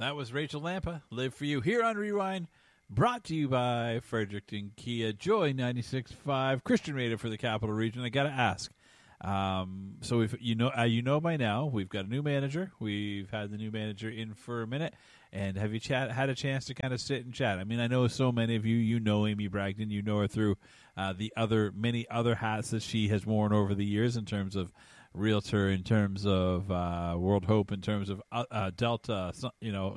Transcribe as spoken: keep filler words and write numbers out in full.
That was Rachel Lampa, Live For You, here on Rewind, brought to you by Fredericton Kia, Joy ninety-six point five, Christian radio for the Capital Region. I got to ask. Um, so if you know, uh, you know by now, we've got a new manager. We've had the new manager in for a minute. And have you chat, had a chance to kind of sit and chat? I mean, I know so many of you, you know Amy Bragdon. You know her through uh, the other many other hats that she has worn over the years in terms of realtor, in terms of uh, World Hope, in terms of uh, uh, Delta, you know,